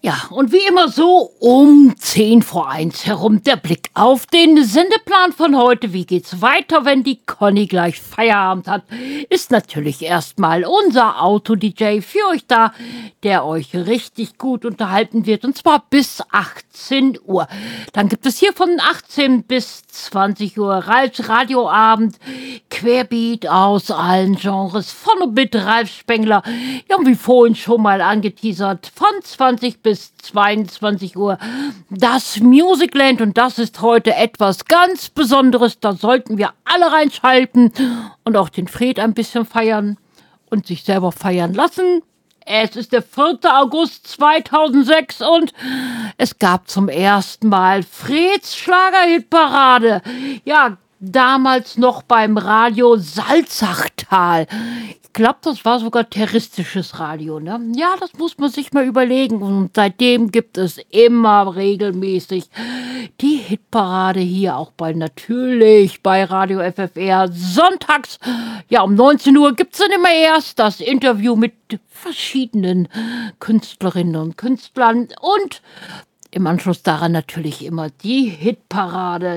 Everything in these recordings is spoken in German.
Ja, und wie immer so um 10 vor 1 herum der Blick auf den Sendeplan von heute. Wie geht's weiter, wenn die Conny gleich Feierabend hat? Ist natürlich erstmal unser Auto-DJ für euch da, der euch richtig gut unterhalten wird, und zwar bis 18 Uhr. Dann gibt es hier von 18 bis 20 Uhr Ralfs Radioabend, Querbeat aus allen Genres, von und mit Ralf Spengler. Ja, und wie vorhin schon mal angeteasert, von 20 bis 22 Uhr das Musicland, und das ist heute etwas ganz Besonderes. Da sollten wir alle reinschalten und auch den Fred ein bisschen feiern und sich selber feiern lassen. Es ist der 4. August 2006 und es gab zum ersten Mal Freds Schlagerhitparade. Ja, damals noch beim Radio Salzachtal. Ich glaube, das war sogar terroristisches Radio, ne? Ja, das muss man sich mal überlegen. Und seitdem gibt es immer regelmäßig die Hitparade hier auch natürlich bei Radio FFR. Sonntags, ja, um 19 Uhr gibt es dann immer erst das Interview mit verschiedenen Künstlerinnen und Künstlern und im Anschluss daran natürlich immer die Hitparade.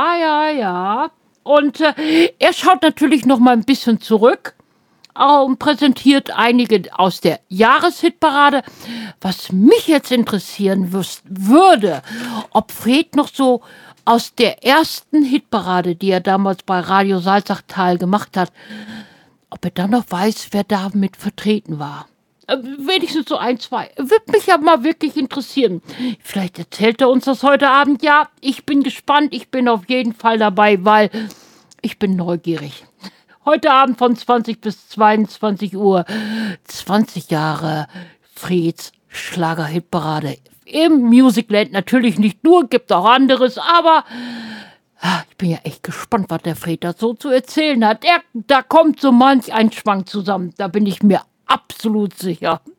Ja. Und er schaut natürlich noch mal ein bisschen zurück und präsentiert einige aus der Jahreshitparade. Was mich jetzt interessieren würde, ob Fred noch so aus der ersten Hitparade, die er damals bei Radio Salzachtal gemacht hat, ob er dann noch weiß, wer damit vertreten war. Wenigstens so ein, zwei. Würde mich ja mal wirklich interessieren. Vielleicht erzählt er uns das heute Abend. Ja, ich bin gespannt. Ich bin auf jeden Fall dabei, weil ich bin neugierig. Heute Abend von 20 bis 22 Uhr 20 Jahre Freds Schlager-Hitparade im Musicland. Natürlich nicht nur, gibt auch anderes, aber ich bin ja echt gespannt, was der Fred da so zu erzählen hat. Da kommt so manch ein Schwank zusammen, da bin ich mir absolut sicher.